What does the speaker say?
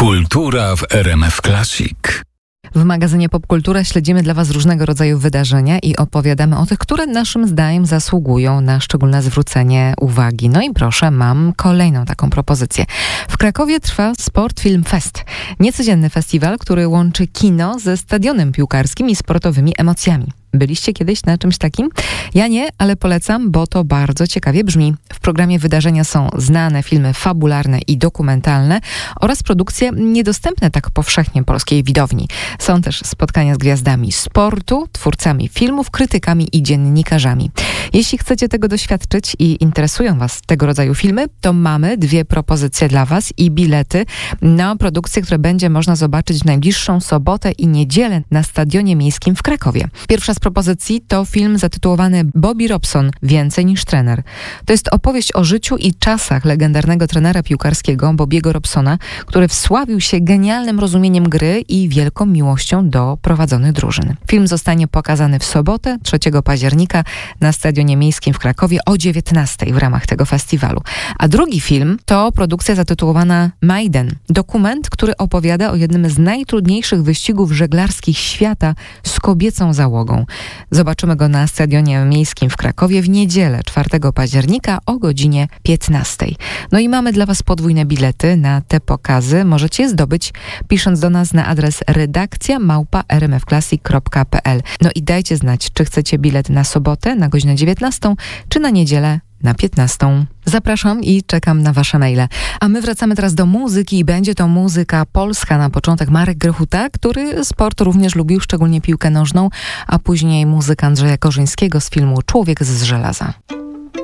Kultura w RMF Classic. W magazynie Popkultura śledzimy dla Was różnego rodzaju wydarzenia i opowiadamy o tych, które naszym zdaniem zasługują na szczególne zwrócenie uwagi. No i proszę, mam kolejną taką propozycję. W Krakowie trwa Sport Film Fest. Niecodzienny festiwal, który łączy kino ze stadionem piłkarskim i sportowymi emocjami. Byliście kiedyś na czymś takim? Ja nie, ale polecam, bo to bardzo ciekawie brzmi. W programie wydarzenia są znane filmy fabularne i dokumentalne oraz produkcje niedostępne tak powszechnie polskiej widowni. Są też spotkania z gwiazdami sportu, twórcami filmów, krytykami i dziennikarzami. Jeśli chcecie tego doświadczyć i interesują Was tego rodzaju filmy, to mamy 2 propozycje dla Was i bilety na produkcje, które będzie można zobaczyć w najbliższą sobotę i niedzielę na Stadionie Miejskim w Krakowie. Pierwsza z propozycji to film zatytułowany Bobby Robson – Więcej niż trener. To jest opowieść o życiu i czasach legendarnego trenera piłkarskiego Bobbiego Robsona, który wsławił się genialnym rozumieniem gry i wielką miłością do prowadzonych drużyn. Film zostanie pokazany w sobotę, 3 października na Stadionie Miejskim w Krakowie o 19:00 w ramach tego festiwalu. A drugi film to produkcja zatytułowana Maiden. Dokument, który opowiada o jednym z najtrudniejszych wyścigów żeglarskich świata z kobiecą załogą. Zobaczymy go na Stadionie Miejskim w Krakowie w niedzielę 4 października o godzinie 15:00. No i mamy dla Was podwójne bilety na te pokazy. Możecie je zdobyć pisząc do nas na adres redakcja@rmfclassic.pl. No i dajcie znać, czy chcecie bilet na sobotę na godzinę 19:00, czy na niedzielę na 15:00. Zapraszam i czekam na Wasze maile. A my wracamy teraz do muzyki i będzie to muzyka polska. Na początek Marek Grechuta, który sport również lubił, szczególnie piłkę nożną, a później muzyka Andrzeja Korzyńskiego z filmu Człowiek z żelaza.